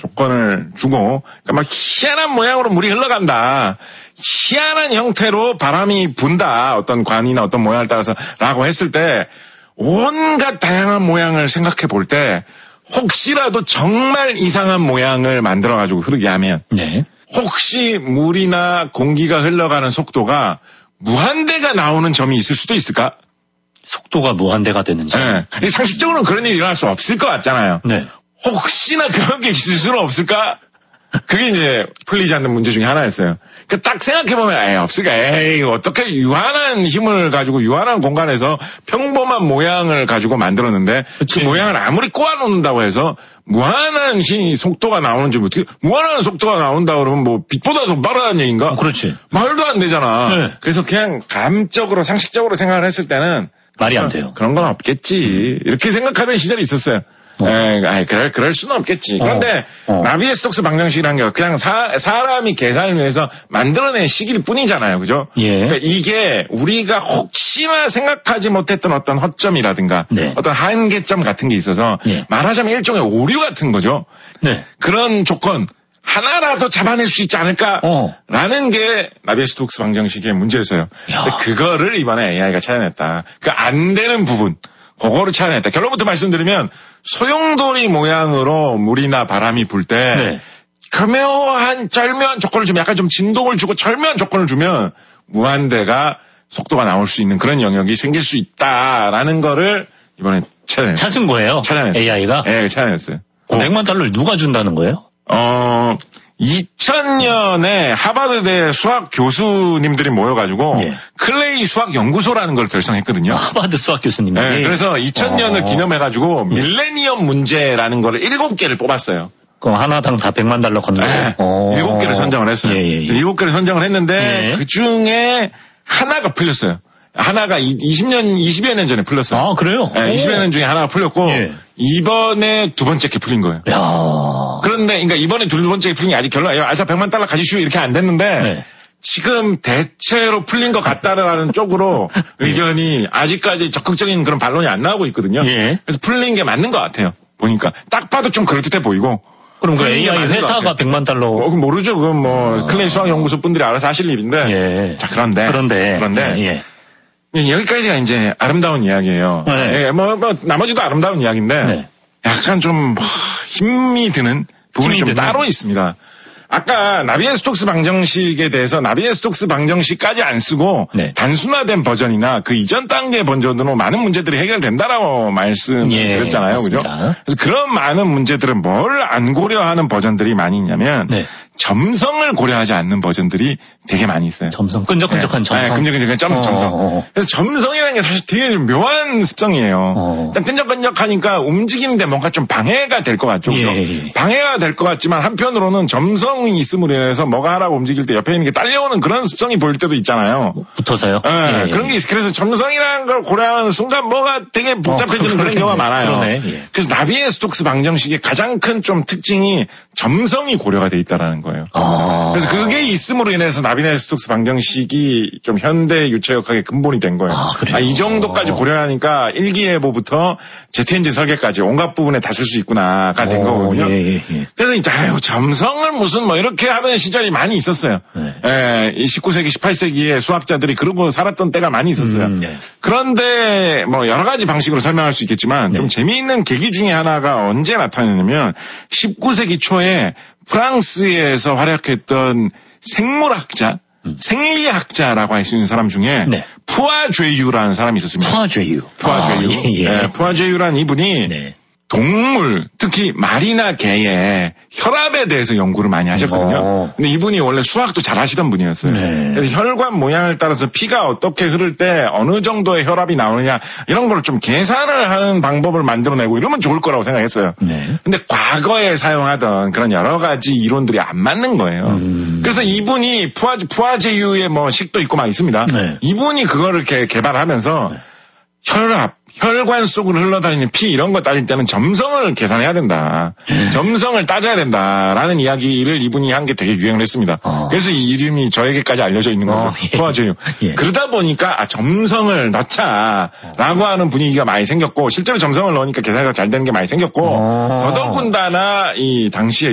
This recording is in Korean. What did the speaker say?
조건을 주고, 그러니까 막 희한한 모양으로 물이 흘러간다. 희한한 형태로 바람이 분다. 어떤 관이나 어떤 모양을 따라서 라고 했을 때 온갖 다양한 모양을 생각해 볼 때 혹시라도 정말 이상한 모양을 만들어가지고 흐르게 하면 네. 혹시 물이나 공기가 흘러가는 속도가 무한대가 나오는 점이 있을 수도 있을까? 속도가 무한대가 되는 점. 네. 상식적으로는 그런 일이 일어날 수 없을 것 같잖아요. 네. 혹시나 그런 게 있을 수는 없을까? 그게 이제 풀리지 않는 문제 중에 하나였어요. 그러니까 딱 생각해보면, 없을까? 어떻게 유한한 힘을 가지고 유한한 공간에서 평범한 모양을 가지고 만들었는데, 그치. 그 모양을 아무리 꼬아놓는다고 해서, 무한한 속도가 나오는지, 어떻게, 무한한 속도가 나온다 그러면 뭐, 빛보다 더 빠르다는 얘기인가? 그렇지. 말도 안 되잖아. 네. 그래서 그냥 감적으로, 상식적으로 생각을 했을 때는, 말이 안 돼요. 그런 건 없겠지. 이렇게 생각하는 시절이 있었어요. 그럴 수는 없겠지. 그런데 나비의 스톡스 방정식이라는 게 그냥 사람이 계산을 위해서 만들어낸 식일 뿐이잖아요. 그죠? 예. 그러니까 이게 우리가 혹시나 생각하지 못했던 어떤 허점이라든가 네. 어떤 한계점 같은 게 있어서 예. 말하자면 일종의 오류 같은 거죠. 네. 그런 조건 하나라도 잡아낼 수 있지 않을까라는 게 나비의 스톡스 방정식의 문제였어요. 근데 그거를 이번에 AI가 찾아냈다. 그 안 되는 부분. 그거를 찾아냈다. 결론부터 말씀드리면 소용돌이 모양으로 물이나 바람이 불 때 네. 교묘한 절묘한 조건을 주면 약간 좀 진동을 주고 절묘한 조건을 주면 무한대가 속도가 나올 수 있는 그런 영역이 생길 수 있다라는 거를 이번에 찾은 거예요. 찾아냈어요. AI가? 네, 찾아냈어요. 100만 달러를 누가 준다는 거예요? 2000년에 하버드대 수학 교수님들이 모여가지고 예. 클레이 수학 연구소라는 걸 결성했거든요. 하버드 수학 교수님들이. 네, 그래서 2000년을 기념해가지고 밀레니엄 문제라는 거를 7개를 뽑았어요. 그럼 하나당 다 100만 달러 건너고. 네, 7개를 선정을 했어요. 7개를 선정을 했는데 그 중에 하나가 풀렸어요. 하나가 20여 년 전에 풀렸어요. 아, 그래요? 네, 20여 년 중에 하나가 풀렸고 이번에 두 번째 게 풀린 거예요. 야. 그런데 그러니까 이번에 두 번째 게 풀린 게 아직 결론, 100만 달러 가지시오 이렇게 안 됐는데 지금 대체로 풀린 것 같다라는 쪽으로 의견이 아직까지 적극적인 그런 반론이 안 나오고 있거든요. 그래서 풀린 게 맞는 것 같아요. 보니까 딱 봐도 좀 그럴듯해 보이고. 그럼 그 AI 회사가 100만 달러. 그건 모르죠. 그건 뭐 클레이 수학 연구소 분들이 알아서 하실 일인데. 자, 그런데 여기까지가 이제 아름다운 이야기예요. 뭐 나머지도 아름다운 이야기인데 약간 좀 힘이 드는 부분이 좀 따로 있습니다. 아까 나비의 스톡스 방정식에 대해서 나비의 스톡스 방정식까지 안 쓰고 단순화된 버전이나 그 이전 단계 버전으로 많은 문제들이 해결된다라고 말씀드렸잖아요. 그죠? 그래서 그런 많은 문제들은 뭘 안 고려하는 버전들이 많이 있냐면 점성을 고려하지 않는 버전들이 되게 많이 있어요. 점성, 끈적끈적한 점성. 끈적끈적한 점성. 그래서 점성이라는 게 사실 되게 묘한 습성이에요. 일단 끈적끈적하니까 움직이는데 뭔가 좀 방해가 될 것 같죠. 방해가 될 것 같지만 한편으로는 점성이 있음으로 인해서 뭐가 하라고 움직일 때 옆에 있는 게 딸려오는 그런 습성이 보일 때도 있잖아요. 붙어서요? 그런 게 있어요. 그래서 점성이라는 걸 고려하는 순간 뭐가 되게 복잡해지는 그런 경우가 많아요. 그래서 나비의 스톡스 방정식의 가장 큰 좀 특징이 점성이 고려가 돼 있다라는 거예요. 그래서 그게 있음으로 인해서 나비의 스톡스 방정식이 좀 현대 유체역학의 근본이 된 거예요. 이 정도까지 고려하니까 일기예보부터 제트 엔진 설계까지 온갖 부분에 다 쓸 수 있구나가 된 거거든요. 그래서 이제 점성을 무슨 뭐 이렇게 하던 시절이 많이 있었어요. 이 19세기, 18세기에 수학자들이 그러고 살았던 때가 많이 있었어요. 그런데 뭐 여러 가지 방식으로 설명할 수 있겠지만 좀 재미있는 계기 중에 하나가 언제 나타나냐면 19세기 초에 프랑스에서 활약했던 생물학자, 생리학자라고 할 수 있는 사람 중에 푸아죄유라는 사람이 있었습니다. 푸아죄유라는 이분이 동물, 특히 말이나 개의 혈압에 대해서 연구를 많이 하셨거든요. 근데 이분이 원래 수학도 잘 하시던 분이었어요. 그래서 혈관 모양을 따라서 피가 어떻게 흐를 때 어느 정도의 혈압이 나오느냐 이런 걸 좀 계산을 하는 방법을 만들어내고 이러면 좋을 거라고 생각했어요. 근데 과거에 사용하던 그런 여러 가지 이론들이 안 맞는 거예요. 그래서 이분이 푸아제유의 뭐 식도 있고 막 있습니다. 이분이 그거를 개발하면서 혈관 속으로 흘러다니는 피 이런 거 따질 때는 점성을 계산해야 된다. 점성을 따져야 된다라는 이야기를 이분이 한 게 되게 유행을 했습니다. 그래서 이 이름이 저에게까지 알려져 있는 거예요. 푸아제유. 그러다 보니까 점성을 넣자라고 하는 분위기가 많이 생겼고 실제로 점성을 넣으니까 계산이 잘 되는 게 많이 생겼고 더더군다나 이 당시에